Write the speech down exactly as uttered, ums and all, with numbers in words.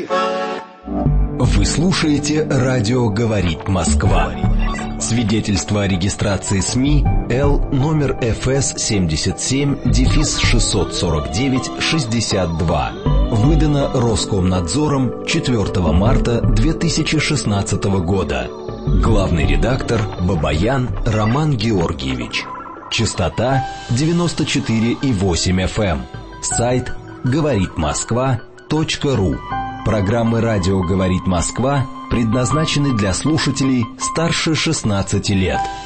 России. Вы слушаете «Радио говорит Москва». Свидетельство о регистрации СМИ Л номер эф эс семьдесят семь шестьсот сорок девять шестьдесят два. Выдано Роскомнадзором четвёртого марта две тысячи шестнадцатого года. Главный редактор Бабаян Роман Георгиевич. Частота девяносто четыре и восемь эф эм. Сайт говорит москва точка ру. Программы «Радио говорит Москва» предназначены для слушателей старше шестнадцати лет.